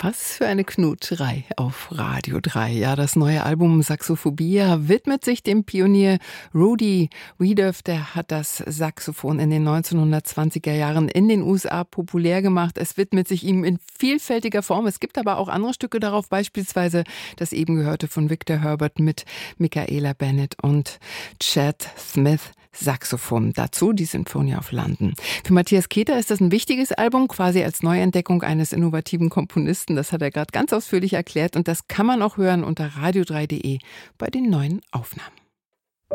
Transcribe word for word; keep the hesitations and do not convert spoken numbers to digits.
Was für eine Knutscherei auf Radio drei. Ja, das neue Album Saxophobia widmet sich dem Pionier Rudy Wiedoeft. Der hat das Saxophon in den neunzehnhundertzwanziger Jahren in den U S A populär gemacht. Es widmet sich ihm in vielfältiger Form. Es gibt aber auch andere Stücke darauf, beispielsweise das eben gehörte von Victor Herbert mit Michaela Bennett und Chad Smith. Saxophon. Dazu die Sinfonie auf London. Für Matthias Keter ist das ein wichtiges Album, quasi als Neuentdeckung eines innovativen Komponisten. Das hat er gerade ganz ausführlich erklärt und das kann man auch hören unter radio drei punkt de bei den neuen Aufnahmen.